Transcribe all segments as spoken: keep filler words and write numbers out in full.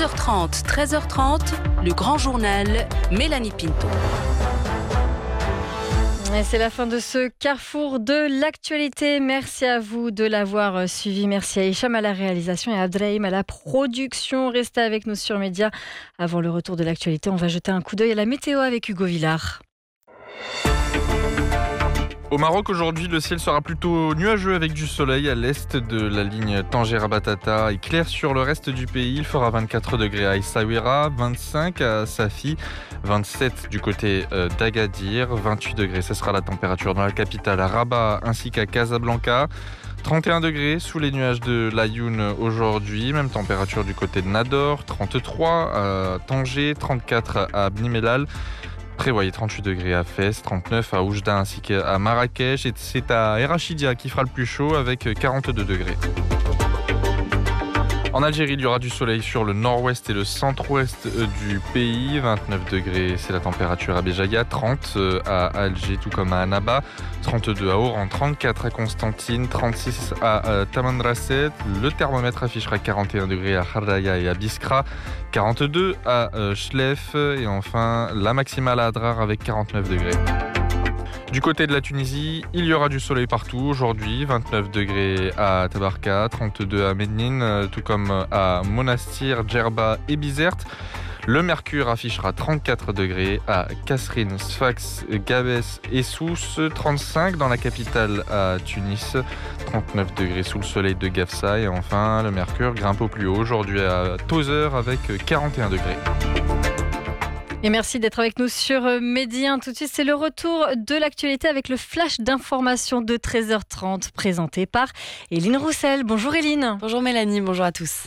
douze heures trente, treize heures trente, le grand journal, Mélanie Pinto. Et c'est la fin de ce carrefour de l'actualité. Merci à vous de l'avoir suivi. Merci à Hicham à la réalisation et à Abdrahim à la production. Restez avec nous sur Média. Avant le retour de l'actualité, on va jeter un coup d'œil à la météo avec Hugo Villard. Au Maroc, aujourd'hui, le ciel sera plutôt nuageux avec du soleil à l'est de la ligne Tanger-Batata et clair sur le reste du pays. Il fera vingt-quatre degrés à Essaouira, vingt-cinq à Safi, vingt-sept du côté d'Agadir, vingt-huit degrés. Ce sera la température dans la capitale à Rabat ainsi qu'à Casablanca. trente et un degrés sous les nuages de l'Ayoun aujourd'hui, même température du côté de Nador, trente-trois à Tanger, trente-quatre à Bnimelal. Prévoyez trente-huit degrés à Fès, trente-neuf à Oujda ainsi qu'à Marrakech. Et c'est à Erachidia qui fera le plus chaud avec quarante-deux degrés. En Algérie, il y aura du soleil sur le nord-ouest et le centre-ouest du pays. vingt-neuf degrés, c'est la température à Béjaïa, trente à Alger, tout comme à Annaba, trente-deux à Oran, trente-quatre à Constantine, trente-six à Tamanrasset. Le thermomètre affichera quarante et un degrés à Harraya et à Biskra, quarante-deux à Chlef et enfin la maximale à Adrar avec quarante-neuf degrés. Du côté de la Tunisie, il y aura du soleil partout aujourd'hui, vingt-neuf degrés à Tabarka, trente-deux à Médine, tout comme à Monastir, Djerba et Bizerte. Le mercure affichera trente-quatre degrés à Kasserine, Sfax, Gabès et Sousse, trente-cinq dans la capitale à Tunis, trente-neuf degrés sous le soleil de Gafsa et enfin le mercure grimpe au plus haut aujourd'hui à Tozeur avec quarante et un degrés. Et merci d'être avec nous sur Média. Tout de suite, c'est le retour de l'actualité avec le flash d'information de treize heures trente présenté par Éline Roussel. Bonjour Éline. Bonjour Mélanie, bonjour à tous.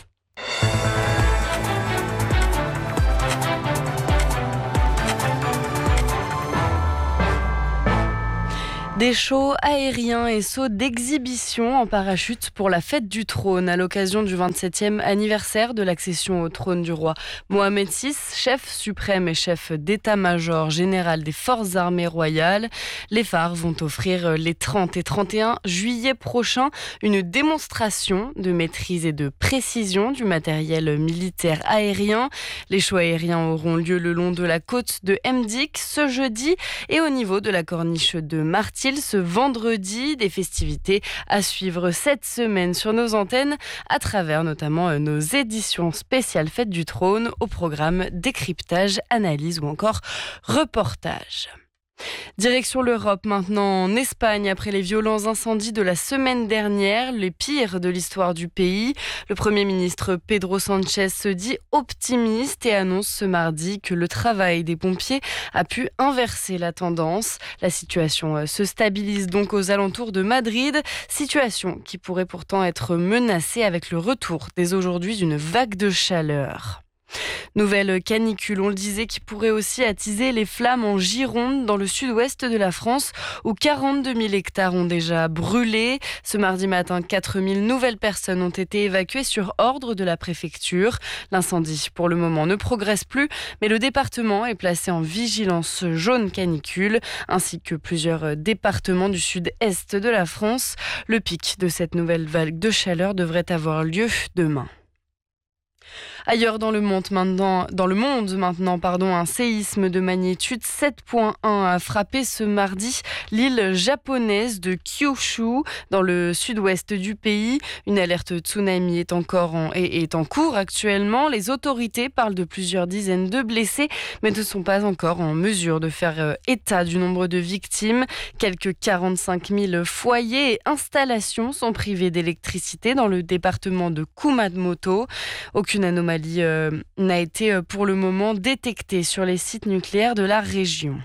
Des shows aériens et sauts d'exhibition en parachute pour la fête du trône à l'occasion du vingt-septième anniversaire de l'accession au trône du roi Mohamed six, chef suprême et chef d'état-major général des forces armées royales. Les phares vont offrir les trente et trente et un juillet prochains une démonstration de maîtrise et de précision du matériel militaire aérien. Les shows aériens auront lieu le long de la côte de Mdik ce jeudi et au niveau de la corniche de Martil ce vendredi, des festivités à suivre cette semaine sur nos antennes à travers notamment nos éditions spéciales Fête du Trône au programme décryptage, analyse ou encore reportage. Direction l'Europe maintenant, en Espagne, après les violents incendies de la semaine dernière, les pires de l'histoire du pays. Le Premier ministre Pedro Sánchez se dit optimiste et annonce ce mardi que le travail des pompiers a pu inverser la tendance. La situation se stabilise donc aux alentours de Madrid, situation qui pourrait pourtant être menacée avec le retour dès aujourd'hui d'une vague de chaleur. Nouvelle canicule, on le disait, qui pourrait aussi attiser les flammes en Gironde, dans le sud-ouest de la France, où quarante-deux mille hectares ont déjà brûlé. Ce mardi matin, quatre mille nouvelles personnes ont été évacuées sur ordre de la préfecture. L'incendie, pour le moment, ne progresse plus, mais le département est placé en vigilance jaune canicule, ainsi que plusieurs départements du sud-est de la France. Le pic de cette nouvelle vague de chaleur devrait avoir lieu demain. Ailleurs dans le monde maintenant, dans le monde maintenant pardon, un séisme de magnitude sept virgule un a frappé ce mardi l'île japonaise de Kyushu, dans le sud-ouest du pays. Une alerte tsunami est encore en, est, est en cours actuellement. Les autorités parlent de plusieurs dizaines de blessés, mais ne sont pas encore en mesure de faire état du nombre de victimes. Quelques quarante-cinq mille foyers et installations sont privés d'électricité dans le département de Kumamoto. Aucune anomalie euh, n'a été euh, pour le moment détectée sur les sites nucléaires de la région.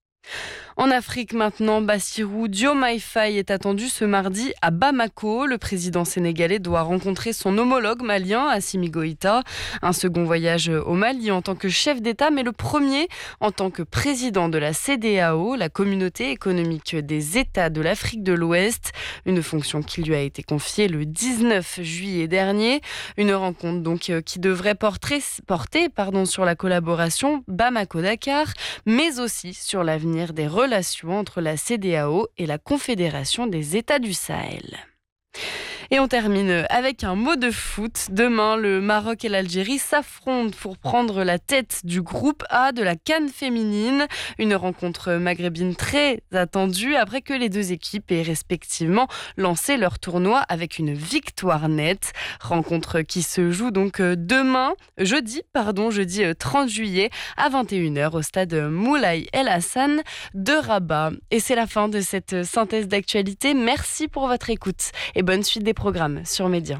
En Afrique maintenant, Bassirou Diomaye Faye est attendu ce mardi à Bamako. Le président sénégalais doit rencontrer son homologue malien, Assimi Goïta. Un second voyage au Mali en tant que chef d'État, mais le premier en tant que président de la C E D E A O, la communauté économique des États de l'Afrique de l'Ouest. Une fonction qui lui a été confiée le dix-neuf juillet dernier. Une rencontre donc qui devrait porter, porter pardon, sur la collaboration Bamako-Dakar, mais aussi sur l'avenir des relations entre la C E D E A O et la Confédération des États du Sahel. Et on termine avec un mot de foot. Demain, le Maroc et l'Algérie s'affrontent pour prendre la tête du groupe A de la CAN féminine. Une rencontre maghrébine très attendue après que les deux équipes aient respectivement lancé leur tournoi avec une victoire nette. Rencontre qui se joue donc demain, jeudi, pardon, jeudi trente juillet à vingt et une heures au stade Moulay El Hassan de Rabat. Et c'est la fin de cette synthèse d'actualité. Merci pour votre écoute et bonne suite des programmes sur Média.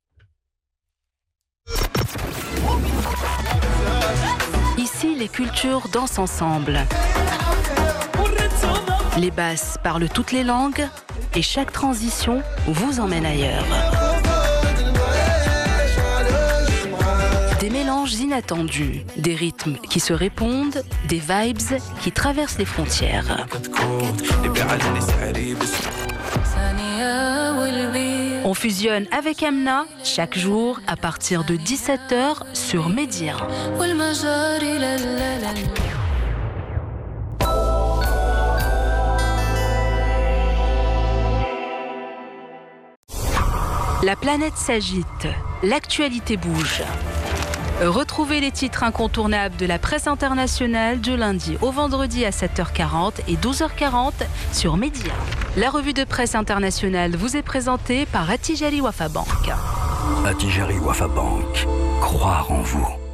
Ici, les cultures dansent ensemble. Les basses parlent toutes les langues et chaque transition vous emmène ailleurs. Des mélanges inattendus, des rythmes qui se répondent, des vibes qui traversent les frontières. On fusionne avec Amna chaque jour à partir de dix-sept heures sur Média. La planète s'agite, l'actualité bouge. Retrouvez les titres incontournables de la presse internationale du lundi au vendredi à sept heures quarante et douze heures quarante sur Média. La revue de presse internationale vous est présentée par Attijari Wafa Bank. Attijari Wafa Bank. Croire en vous.